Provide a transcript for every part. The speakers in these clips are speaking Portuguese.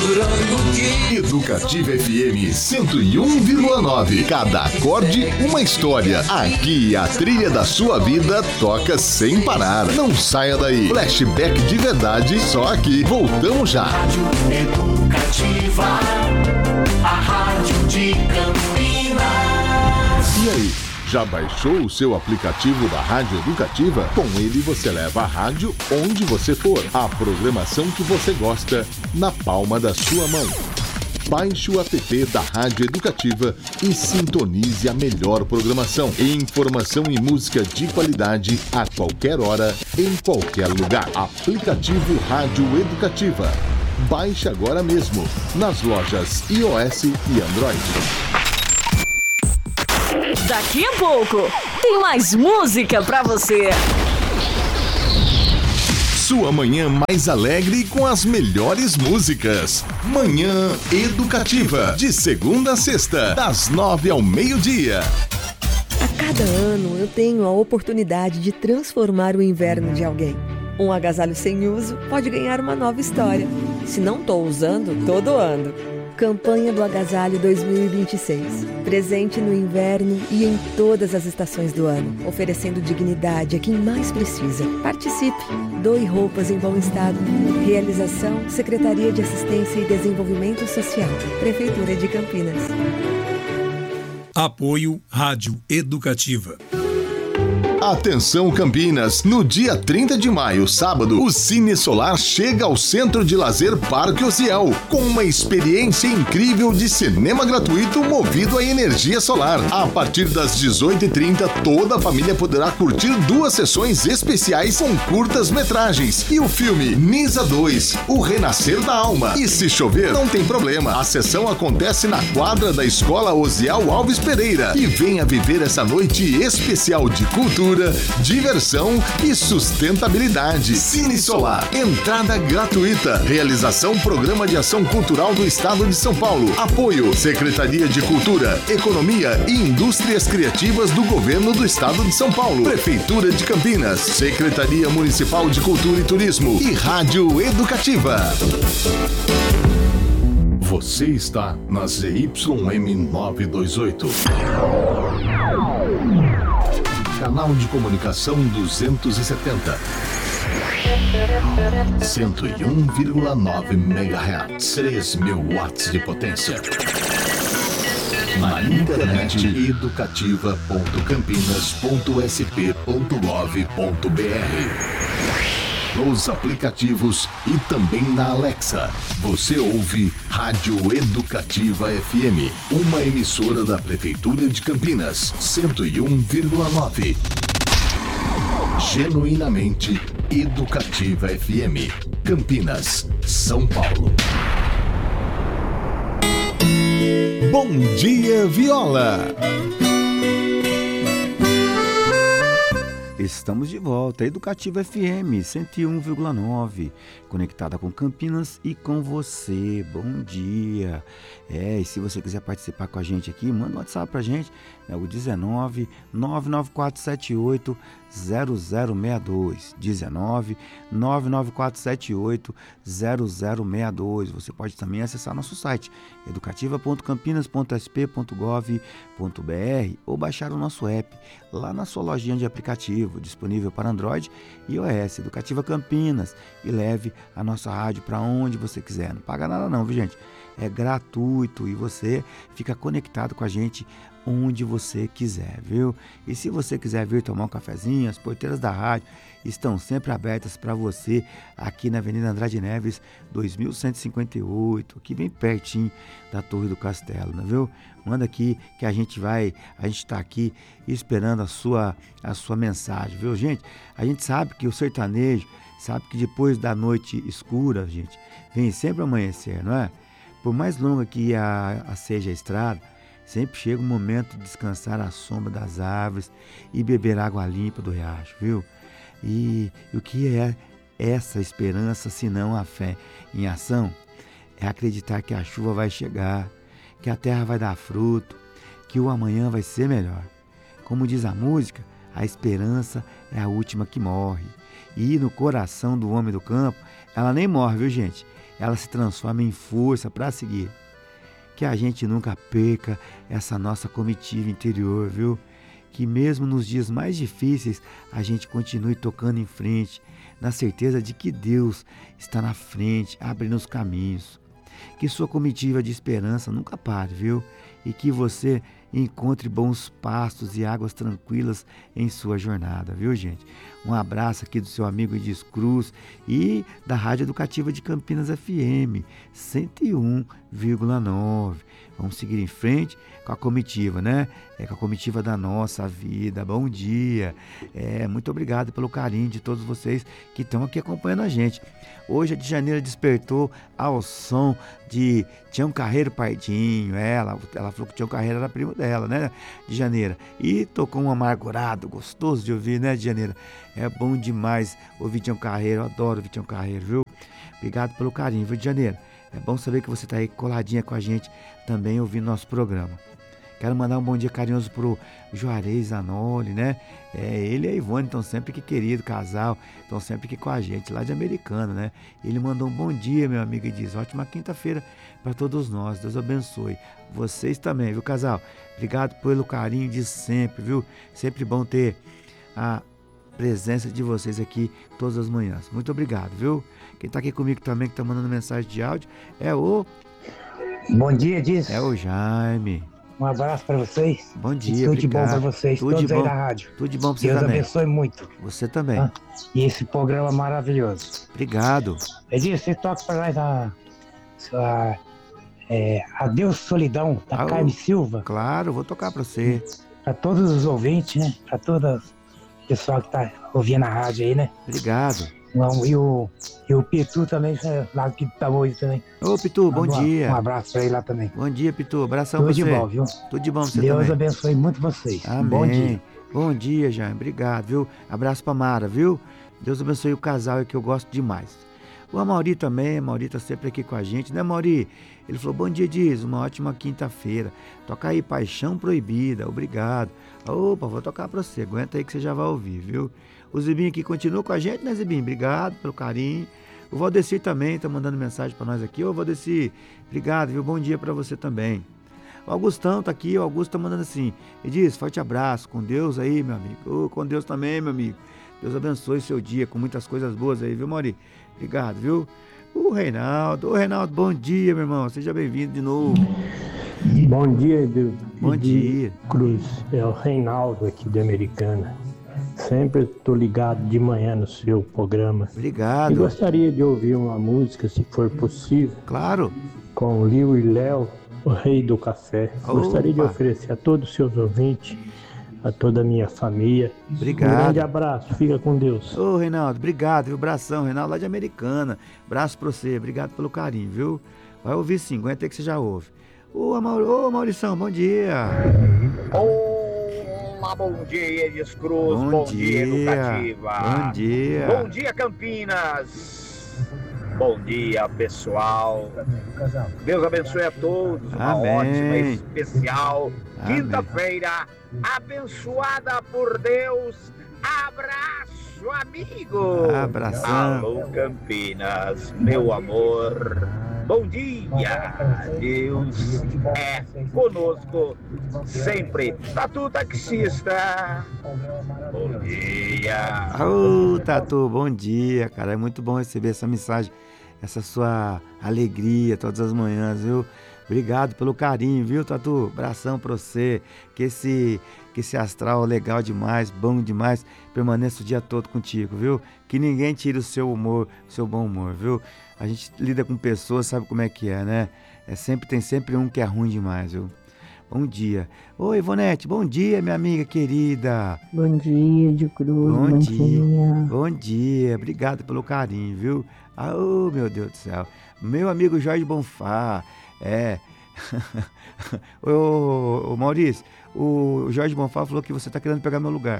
Educativa FM 101,9. Cada acorde, uma história. Aqui a trilha da sua vida toca sem parar. Não saia daí. Flashback de verdade, só aqui. Voltamos já. Rádio Educativa, a rádio de Campinas. E aí? Já baixou o seu aplicativo da Rádio Educativa? Com ele você leva a rádio onde você for. A programação que você gosta na palma da sua mão. Baixe o app da Rádio Educativa e sintonize a melhor programação. Informação e música de qualidade a qualquer hora, em qualquer lugar. Aplicativo Rádio Educativa. Baixe agora mesmo nas lojas iOS e Android. Daqui a pouco tem mais música pra você. Sua manhã mais alegre com as melhores músicas. Manhã Educativa, de segunda a sexta, das 9 ao meio-dia. A cada ano eu tenho a oportunidade de transformar o inverno de alguém. Um agasalho sem uso pode ganhar uma nova história. Se não estou usando, tô doando. Campanha do Agasalho 2026. Presente no inverno e em todas as estações do ano, oferecendo dignidade a quem mais precisa. Participe! Doe roupas em bom estado. Realização: Secretaria de Assistência e Desenvolvimento Social. Prefeitura de Campinas. Apoio Rádio Educativa. Atenção Campinas, no dia 30 de maio, sábado, o Cine Solar chega ao Centro de Lazer Parque Osiel, com uma experiência incrível de cinema gratuito movido a energia solar. A partir das 18h30, toda a família poderá curtir 2 sessões especiais com curtas-metragens e o filme Nisa 2, O Renascer da Alma. E se chover, não tem problema, a sessão acontece na quadra da Escola Osiel Alves Pereira. E venha viver essa noite especial de cultura, diversão e sustentabilidade. Cine Solar, entrada gratuita. Realização: Programa de Ação Cultural do Estado de São Paulo. Apoio: Secretaria de Cultura, Economia e Indústrias Criativas do Governo do Estado de São Paulo. Prefeitura de Campinas, Secretaria Municipal de Cultura e Turismo e Rádio Educativa. Você está na ZYM 928. Canal de comunicação 270. 101,9 MHz. 3.000 watts de potência. Na internet educativa.campinas.sp.gov.br. Nos aplicativos e também na Alexa. Você ouve Rádio Educativa FM, uma emissora da Prefeitura de Campinas, 101,9. Genuinamente Educativa FM, Campinas, São Paulo. Bom dia, Viola! Estamos de volta, Educativa FM 101,9, conectada com Campinas e com você. Bom dia! E se você quiser participar com a gente aqui, manda um WhatsApp pra gente, o 19 99478 0062, 19 99478 0062. Você pode também acessar nosso site educativa.campinas.sp.gov.br ou baixar o nosso app lá na sua lojinha de aplicativo, disponível para Android e iOS, Educativa Campinas, e leve a nossa rádio para onde você quiser. Não paga nada não, viu, gente? É gratuito e você fica conectado com a gente onde você quiser, viu? E se você quiser vir tomar um cafezinho, as porteiras da rádio estão sempre abertas para você aqui na Avenida Andrade Neves, 2158, aqui bem pertinho da Torre do Castelo, né, viu? Manda aqui que a gente está aqui esperando a sua mensagem, viu, gente? A gente sabe que o sertanejo, sabe que depois da noite escura, gente, vem sempre o amanhecer, não é? Por mais longa que seja a estrada, sempre chega um momento de descansar à sombra das árvores e beber água limpa do riacho, viu? E o que é essa esperança, se não a fé em ação? É acreditar que a chuva vai chegar, que a terra vai dar fruto, que o amanhã vai ser melhor. Como diz a música, a esperança é a última que morre. E no coração do homem do campo, ela nem morre, viu, gente? ela se transforma em força para seguir. Que a gente nunca perca essa nossa comitiva interior, viu? Que mesmo nos dias mais difíceis, a gente continue tocando em frente, na certeza de que Deus está na frente, abrindo os caminhos. Que sua comitiva de esperança nunca pare, viu? E que você encontre bons pastos e águas tranquilas em sua jornada, viu, gente? Um abraço aqui do seu amigo Edis Cruz e da Rádio Educativa de Campinas FM 101,9. Vamos seguir em frente com a comitiva, né? Com a comitiva da nossa vida. Bom dia. Muito obrigado pelo carinho de todos vocês que estão aqui acompanhando a gente. Hoje a de Janeira despertou ao som de Tião Carreiro Pardinho. Ela falou que Tião Carreiro era primo dela, né? De Janeira. E tocou um amargurado, gostoso de ouvir, né, de Janeira? É bom demais ouvir Tião Carreiro. Eu adoro ouvir Tião Carreiro, viu? Obrigado pelo carinho, viu, de Janeira? É bom saber que você está aí coladinha com a gente também ouvindo nosso programa. Quero mandar um bom dia carinhoso pro Juarez Zanoli, né? Ele e a Ivone estão sempre aqui, querido casal, estão sempre aqui com a gente, lá de Americana, né? Ele mandou um bom dia, meu amigo, e diz: ótima quinta-feira para todos nós, Deus abençoe. Vocês também, viu, casal? Obrigado pelo carinho de sempre, viu? Sempre bom ter a presença de vocês aqui todas as manhãs. Muito obrigado, viu? Quem tá aqui comigo também, que tá mandando mensagem de áudio, é o... Bom dia, Diz. É o Jaime. Um abraço para vocês. Bom dia, tudo de bom para vocês, tudo todos de aí bom. da rádio. Tudo de bom para você Deus também. abençoe muito. Você também. E esse programa maravilhoso. Obrigado. Diz, você toca para nós Adeus Solidão, da Carme Silva. Claro, vou tocar para você. Para todos os ouvintes, né? Para todo o pessoal que tá ouvindo a rádio aí, né? Obrigado. E o Pitu também, lá que tá hoje também. Ô, Pitu, bom dia. Um abraço pra ele lá também. Bom dia, Pitu. Abração pra você. Tudo de bom, viu? Tudo de bom pra você Deus também. abençoe muito vocês. Amém. Bom dia. Bom dia, Jaime. Obrigado, viu? Abraço pra Mara, viu? Deus abençoe o casal que eu gosto demais. O Amauri também, Amauri tá sempre aqui com a gente, né, Amauri? Ele falou: bom dia, Diz, uma ótima quinta-feira. Toca aí, Paixão Proibida, obrigado. Opa, vou tocar pra você, aguenta aí que você já vai ouvir, viu? O Zibinho aqui continua com a gente, né, Zibinho? Obrigado pelo carinho. O Valdeci também tá mandando mensagem pra nós aqui. Ô, Valdeci, obrigado, viu? Bom dia pra você também. O Augustão tá aqui, o Augusto tá mandando assim: e diz, forte abraço, com Deus aí, meu amigo. Com Deus também, meu amigo. Deus abençoe seu dia com muitas coisas boas aí, viu, Mauri? Obrigado, viu? O Reinaldo, bom dia, meu irmão. Seja bem-vindo de novo. Bom dia, Bom dia. Cruz. É o Reinaldo aqui de Americana. Sempre estou ligado de manhã no seu programa. Obrigado. E gostaria de ouvir uma música, se for possível. Claro. Com Liu e Léo, o Rei do Café. Opa. Gostaria de oferecer a todos os seus ouvintes, a toda a minha família. Obrigado. Um grande abraço, fica com Deus. Ô, Reinaldo, obrigado, viu? Abração, Reinaldo, lá de Americana. Abraço pra você, obrigado pelo carinho, viu? Vai ouvir sim, aguenta aí que você já ouve. Ô, Maurição, bom dia. Bom dia, Edis Cruz. Bom dia, Educativa. Bom dia. Bom dia, Campinas. Bom dia, pessoal. Deus abençoe a todos. Uma Amém. ótima, especial Amém. quinta-feira abençoada por Deus. Abraço, amigo. Abração. Alô, Campinas, meu amor. Bom dia. Deus é conosco sempre. Tatu Taxista. Bom dia. Ô, Tatu, bom dia, cara. É muito bom receber essa mensagem, essa sua alegria todas as manhãs, viu? Obrigado pelo carinho, viu, Tatu? Abração pra você. Que esse astral legal demais, bom demais, permaneça o dia todo contigo, viu? Que ninguém tire o seu humor, o seu bom humor, viu? A gente lida com pessoas, sabe como é que é, né? Tem sempre um que é ruim demais, viu? Bom dia. Oi, Ivonete, bom dia, minha amiga querida. Bom dia, de Cruz. Bom dia. Bom dia, obrigado pelo carinho, viu? Oh, meu Deus do céu. Meu amigo Jorge Bonfá, ô, Maurício, o Jorge Bonfá falou que você tá querendo pegar meu lugar.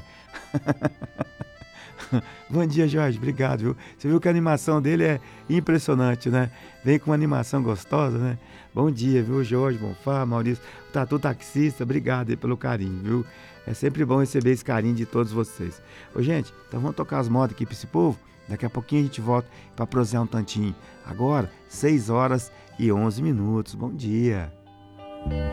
Bom dia, Jorge, obrigado, viu? Você viu que a animação dele é impressionante, né? Vem com uma animação gostosa, né? Bom dia, viu, Jorge Bonfá, Maurício, Tatu Taxista, obrigado aí pelo carinho, viu? É sempre bom receber esse carinho de todos vocês. Ô, gente, então vamos tocar as modas aqui pra esse povo? Daqui a pouquinho a gente volta para prosear um tantinho. Agora, 6 horas e 11 minutos. Bom dia.